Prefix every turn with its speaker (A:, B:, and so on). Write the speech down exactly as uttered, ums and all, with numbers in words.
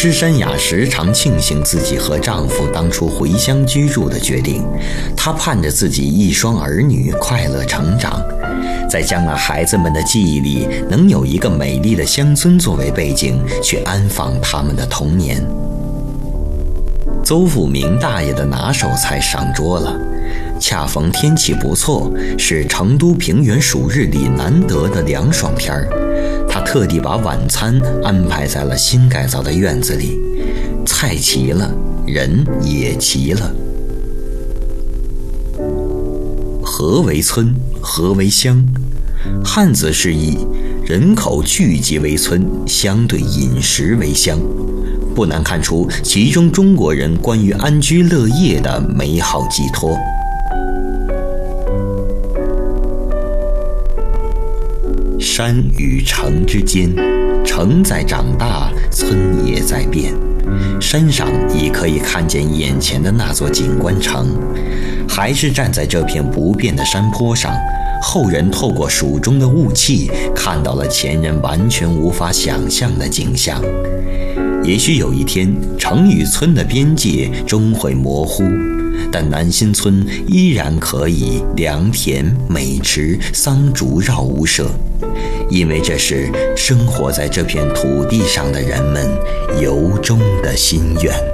A: 施珊雅时常庆幸自己和丈夫当初回乡居住的决定，她盼着自己一双儿女快乐成长，在将来孩子们的记忆里能有一个美丽的乡村作为背景，去安放他们的童年。邹复明大爷的拿手菜上桌了，恰逢天气不错，是成都平原暑日里难得的凉爽天儿。他特地把晚餐安排在了新改造的院子里，菜齐了，人也齐了。何为村？何为乡？汉字释义：人口聚集为村，相对饮食为乡。不难看出其中中国人关于安居乐业的美好寄托。山与城之间，城在长大，村也在变。山上已可以看见眼前的那座景观城，还是站在这片不变的山坡上，后人透过蜀中的雾气，看到了前人完全无法想象的景象。也许有一天，城与村的边界终会模糊，但南新村依然可以良田、美池、桑竹绕屋舍，因为这是生活在这片土地上的人们由衷的心愿。